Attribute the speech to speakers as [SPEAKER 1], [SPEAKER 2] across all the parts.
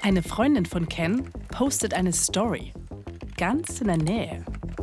[SPEAKER 1] Eine Freundin von Ken postet eine Story. Ganz in der Nähe.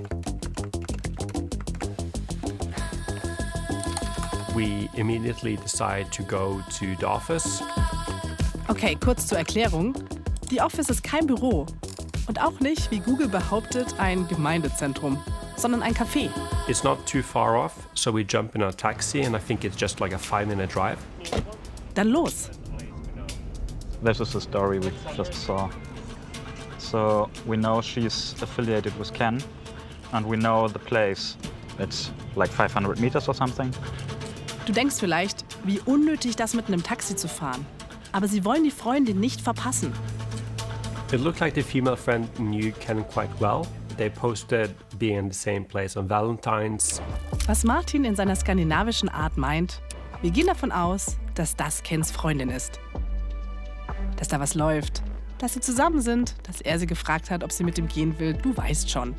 [SPEAKER 2] We immediately decide to go to the office.
[SPEAKER 1] Okay, kurz zur Erklärung. The Office ist kein Büro. Und auch nicht, wie Google behauptet, ein Gemeindezentrum, sondern ein Café.
[SPEAKER 2] It's not too far off, so we jump in a taxi and I think it's just like a 5-minute drive.
[SPEAKER 1] Dann los.
[SPEAKER 3] This is the story we just saw. So we know she's affiliated with Ken, and we know the place. It's like 500 meters or something.
[SPEAKER 1] Du denkst vielleicht, wie unnötig das mit einem Taxi zu fahren. Aber sie wollen die Freundin nicht verpassen.
[SPEAKER 2] It looked like the female friend knew Ken quite well. They posted being in the same place on Valentine's.
[SPEAKER 1] Was Martin in seiner skandinavischen Art meint, wir gehen davon aus, dass das Kens Freundin ist. Dass da was läuft, dass sie zusammen sind, dass er sie gefragt hat, ob sie mit ihm gehen will, du weißt schon.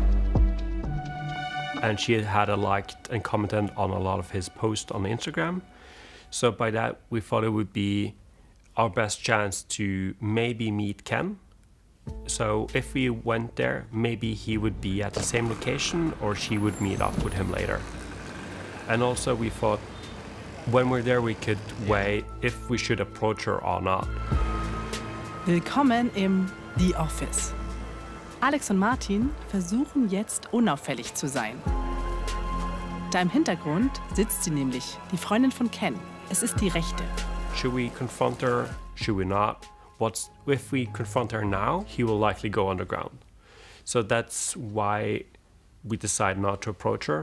[SPEAKER 2] And she had liked and commented on a lot of his posts on Instagram. So by that, we thought it would be our best chance to maybe meet Ken. So if we went there, maybe he would be at the same location or she would meet up with him later. And also we thought when we're there, we could weigh if we should approach her or not.
[SPEAKER 1] Willkommen im The Office. Alex und Martin versuchen jetzt unauffällig zu sein. Da im Hintergrund sitzt sie nämlich, die Freundin von Ken. Es ist die Rechte.
[SPEAKER 2] Should we confront her? Should we not? If we confront her now, he will likely go underground. So that's why we decide not to approach her.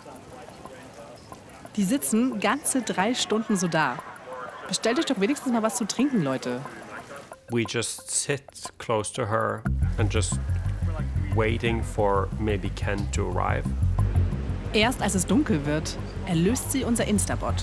[SPEAKER 1] Die sitzen ganze 3 Stunden so da. Bestellt euch doch wenigstens mal was zu trinken, Leute.
[SPEAKER 2] We just sit close to her and just waiting for maybe Ken to arrive.
[SPEAKER 1] Erst als es dunkel wird, erlöst sie unser Instabot.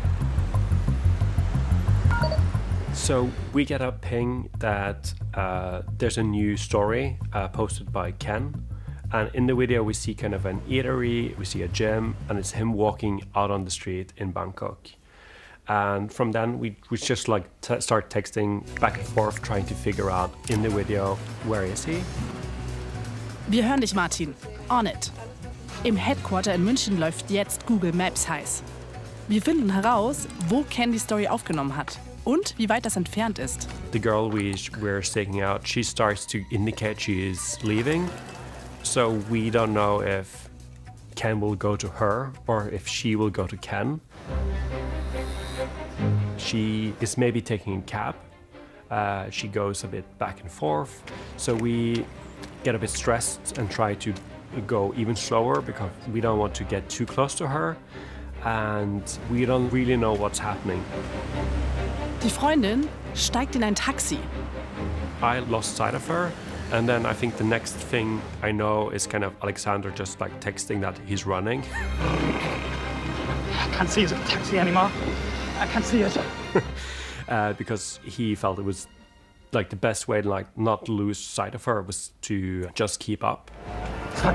[SPEAKER 2] So we get a ping that there's a new story posted by Ken. And in the video we see kind of an eatery, we see a gym, and it's him walking out on the street in Bangkok. And from then we just like start texting back and forth, trying to figure out in the video, where is he?
[SPEAKER 1] Wir hören dich, Martin. On it. Im Headquarter in München läuft jetzt Google Maps heiß. Wir finden heraus, wo Ken die Story aufgenommen hat und wie weit das entfernt ist.
[SPEAKER 2] The girl we're staking out, she starts to indicate she is leaving. So we don't know if Ken will go to her or if she will go to Ken. She is maybe taking a cab. She goes a bit back and forth. So we get a bit stressed and try to go even slower because we don't want to get too close to her. And we don't really know what's happening.
[SPEAKER 1] Die Freundin steigt in ein Taxi.
[SPEAKER 2] I lost sight of her. And then I think the next thing I know is kind of Alexander just like texting that he's running.
[SPEAKER 3] I can't see the taxi anymore. I can't see it.
[SPEAKER 2] Because he felt it was like the best way to like not lose sight of her was to just keep up.
[SPEAKER 3] Fuck.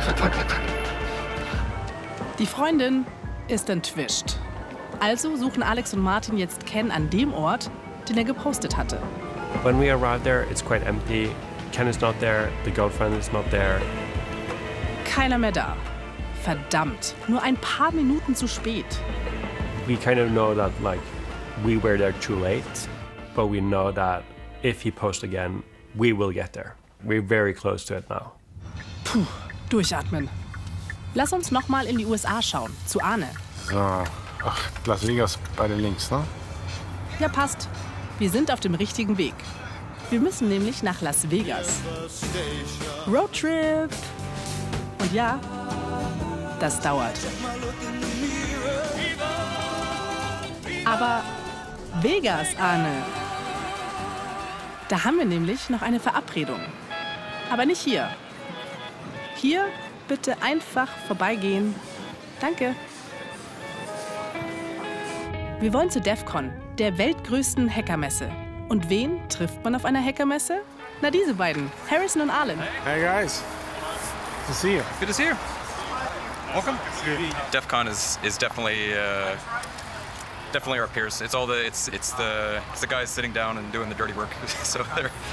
[SPEAKER 1] Die Freundin ist entwischt. Also suchen Alex und Martin jetzt Ken an dem Ort, den er gepostet hatte.
[SPEAKER 2] When we arrive there, it's quite empty. Ken is not there, the girlfriend is not there.
[SPEAKER 1] Keiner mehr da. Verdammt, nur ein paar Minuten zu spät.
[SPEAKER 2] We kind of know that like we were there too late, but we know that if he posts again, we will get there. We're very close to it now.
[SPEAKER 1] Puh, durchatmen. Lass uns noch mal in die USA schauen, zu Arne.
[SPEAKER 4] So, ach, Las Vegas, beide links, ne?
[SPEAKER 1] Ja, passt. Wir sind auf dem richtigen Weg. Wir müssen nämlich nach Las Vegas. Roadtrip! Und ja, das dauert. Aber Vegas, Arne. Da haben wir nämlich noch eine Verabredung. Aber nicht hier. Hier bitte einfach vorbeigehen. Danke. Wir wollen zu DEF CON, der weltgrößten Hackermesse. Und wen trifft man auf einer Hackermesse? Na, diese beiden, Harrison und Arlen.
[SPEAKER 4] Hey guys, good to see you.
[SPEAKER 5] Good to see you. Welcome. DEF CON is definitely our peers. It's the guys sitting down and doing the dirty work. So they're